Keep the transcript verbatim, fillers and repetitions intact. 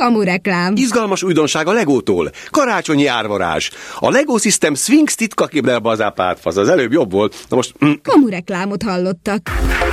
Kamureklám. Izgalmas újdonság a Legótól. Karácsonyi árvarázs. A Lego System Sphinx titkaképdelbe az ápártfasz. Az előbb jobb volt. Na most... Mm. Kamureklámot hallottak.